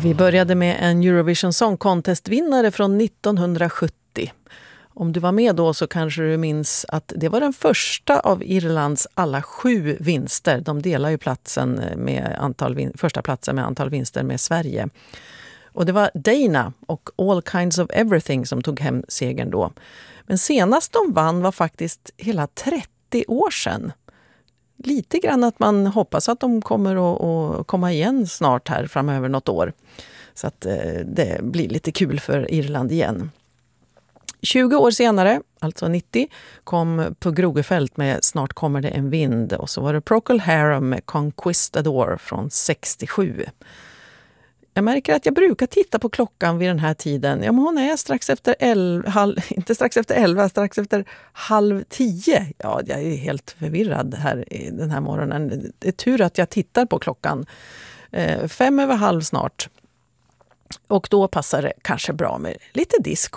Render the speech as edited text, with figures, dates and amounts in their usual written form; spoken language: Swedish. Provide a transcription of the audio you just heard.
Vi började med en Eurovision Song Contest-vinnare från 1970. Om du var med då så kanske du minns att det var den första av Irlands alla 7 vinster. De delar ju platsen med första platsen med antal vinster med Sverige. Och det var Dana och All Kinds of Everything som tog hem segern då. Men senast de vann var faktiskt hela 30 år sedan. Lite grann att man hoppas att de kommer att komma igen snart här framöver något år. Så att det blir lite kul för Irland igen. 20 år senare, alltså 90, kom Pugh Rogefeldt med Snart kommer det en vind. Och så var det Procol Harum med Conquistador från 67. Jag märker att jag brukar titta på klockan vid den här tiden. Ja, men hon är strax efter 11, inte strax efter 11, strax efter 9:30. Ja, jag är helt förvirrad här den här morgonen. Det är tur att jag tittar på klockan. 5:05 snart. Och då passar det kanske bra med lite disco.